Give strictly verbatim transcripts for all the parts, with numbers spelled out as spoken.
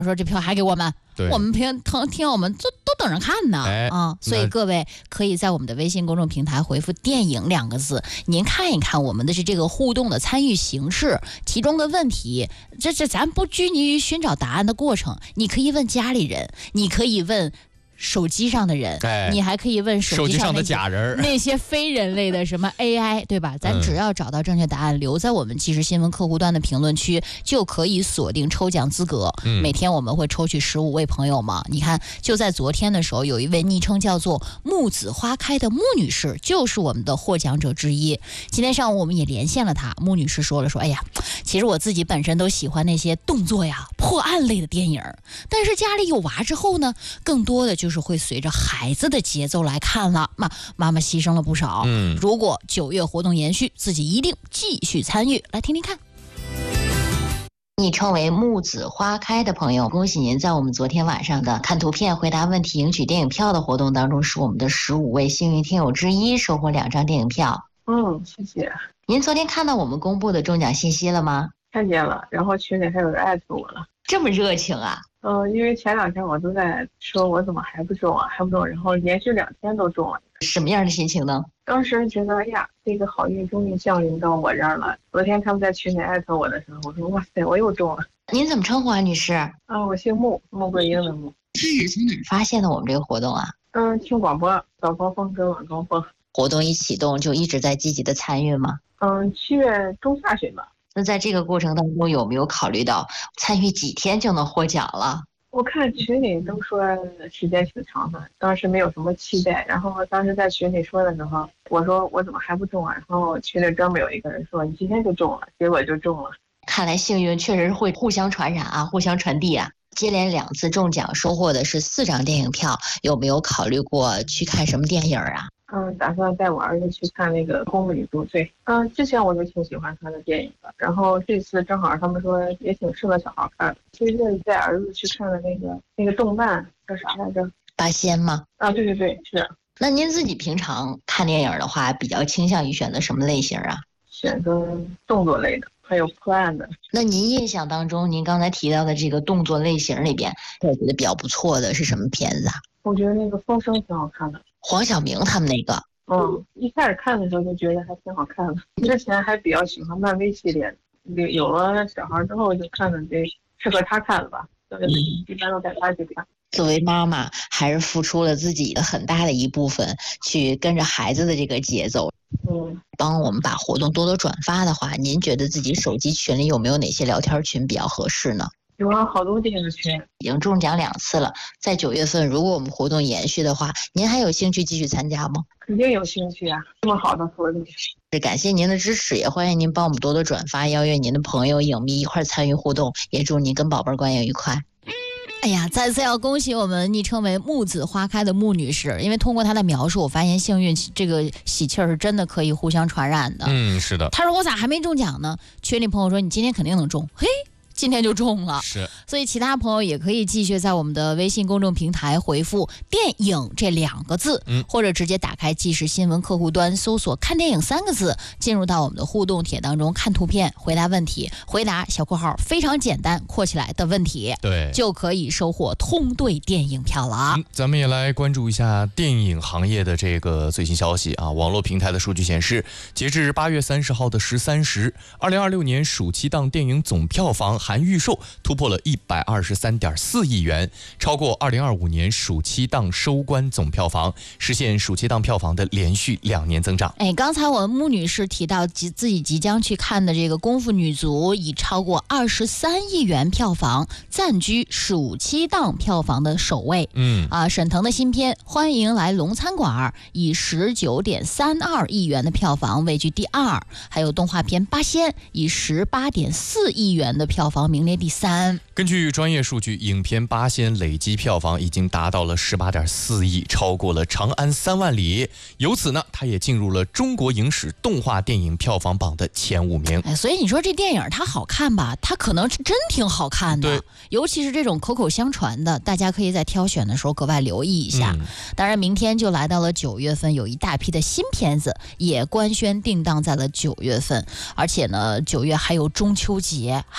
说这票还给我们，我们平听听我们都都等着看呢、哎、啊！所以各位可以在我们的微信公众平台回复"电影"两个字，您看一看我们的是这个互动的参与形式，其中的问题，这这咱不拘泥于寻找答案的过程，你可以问家里人，你可以问手机上的人、哎、你还可以问手机上的假人， 那些非人类的什么 A I 对吧？咱只要找到正确答案、嗯、留在我们即时新闻客户端的评论区，就可以锁定抽奖资格、嗯、每天我们会抽取十五位朋友嘛。你看就在昨天的时候，有一位昵称叫做木子花开的穆女士就是我们的获奖者之一。今天上午我们也连线了她，穆女士说了说，哎呀，其实我自己本身都喜欢那些动作呀破案类的电影，但是家里有娃之后呢，更多的就是会随着孩子的节奏来看了，妈妈妈牺牲了不少。嗯，如果九月活动延续，自己一定继续参与。来听听看。昵称为木子花开的朋友，恭喜您在我们昨天晚上的看图片回答问题赢取电影票的活动当中，是我们的十五位幸运听友之一，收获两张电影票。 嗯，谢谢。 您昨天看到我们公布的中奖信息了吗？ 看见了，然后群里还有人艾特我了。 这么热情啊？ 嗯、呃，因为前两天我都在说我怎么还不中啊，还不中，然后连续两天都中了。 什么样的心情呢？ 当时觉得，哎呀，这个好运终于降临到我这儿了。昨天他们在群里艾特我的时候，我说哇塞，我又中了。 您怎么称呼啊，女士？ 啊，我姓穆，穆桂英的穆。 是从哪儿发现的我们这个活动啊？ 嗯，听广播，早高峰跟晚高峰。 活动一启动就一直在积极的参与吗？ 嗯，七月中下旬吧。 那在这个过程当中有没有考虑到参与几天就能获奖了？ 我看群里都说时间挺长的，当时没有什么期待。然后当时在群里说的时候，我说我怎么还不中啊？然后群里专门有一个人说你今天就中了，结果就中了。看来幸运确实会互相传染啊，互相传递啊。接连两次中奖，收获的是四张电影票，有没有考虑过去看什么电影啊？嗯，打算带我儿子去看那个《公路与赎罪》。嗯，之前我就挺喜欢他的电影的，然后这次正好他们说也挺适合小孩看的，所以就带儿子去看了那个那个动漫叫啥来着？八仙吗？啊，对对对，是。那您自己平常看电影的话，比较倾向于选择什么类型啊？选择动作类的，还有破案的。那您印象当中，您刚才提到的这个动作类型里边，我觉得比较不错的是什么片子啊？我觉得那个《风声》挺好看的。黄晓明他们那个，嗯，一开始看的时候就觉得还挺好看的。之前还比较喜欢漫威系列的，有了小孩之后就看的这适合他看的吧，就是一般都带他去看。作为妈妈，还是付出了自己的很大的一部分，去跟着孩子的这个节奏。嗯，帮我们把活动多多转发的话，您觉得自己手机群里有没有哪些聊天群比较合适呢？有啊，好多电影群，已经中奖两次了。在九月份，如果我们活动延续的话，您还有兴趣继续参加吗？肯定有兴趣啊，这么好的活动。是感谢您的支持，也欢迎您帮我们多多转发，邀约您的朋友、影迷一块参与互动，也祝您跟宝贝儿关系愉快。哎呀，再次要恭喜我们昵称为木子花开的穆女士，因为通过她的描述，我发现幸运这个喜气儿是真的可以互相传染的。嗯，是的。她说我咋还没中奖呢？群里朋友说你今天肯定能中，嘿。今天就中了，是，所以其他朋友也可以继续在我们的微信公众平台回复“电影”这两个字，嗯，或者直接打开即时新闻客户端搜索“看电影”三个字，进入到我们的互动帖当中看图片，回答问题，回答小括号非常简单括起来的问题，对，就可以收获通兑电影票了啊、嗯！咱们也来关注一下电影行业的这个最新消息啊！网络平台的数据显示，截至八月三十号的十三时，二零二六年暑期档电影总票房含预售突破了一百二十三点四亿元，超过二零二五年暑期档收官总票房，实现暑期档票房的连续两年增长。哎，刚才我们穆女士提到即自己即将去看的这个《功夫女足》，以超过二十三亿元票房暂居暑期档票房的首位。嗯啊，沈腾的新片《欢迎来龙餐馆》以十九点三二亿元的票房位居第二，还有动画片《八仙》以十八点四亿元的票房名列第三。根据专业数据，影片《八仙》累计票房已经达到了十八点四亿，超过了《长安三万里》。由此呢，它也进入了中国影史动画电影票房榜的前五名。哎，所以你说这电影它好看吧？它可能是真挺好看的。对，尤其是这种口口相传的，大家可以在挑选的时候格外留意一下。嗯、当然，明天就来到了九月份，有一大批的新片子也官宣定档在了九月份，而且呢，九月还有中秋节，还有好多。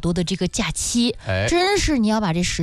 多的这个假期， 哎， 真是你要把这时